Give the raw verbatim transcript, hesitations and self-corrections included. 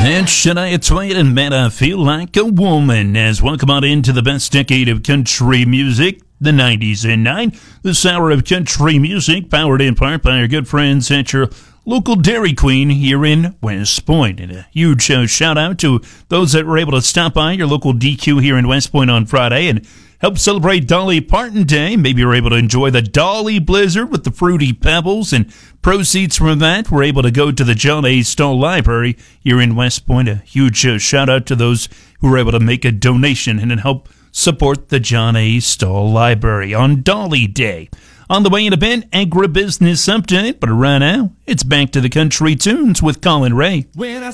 And Shania Twain and Man, I Feel Like a Woman, as welcome on into the best decade of country music, the nineties and nine. This hour of country music powered in part by our good friends at your local Dairy Queen here in West Point. And a huge uh, shout out to those that were able to stop by your local D Q here in West Point on Friday and help celebrate Dolly Parton Day. Maybe you're able to enjoy the Dolly Blizzard with the Fruity Pebbles, and proceeds from that were able to go to the John A. Stahl Library here in West Point. A huge uh, shout out to those who were able to make a donation and help support the John A. Stahl Library on Dolly Day. On the way in a bit, agribusiness update, but right now, it's back to the country tunes with Colin Ray. When I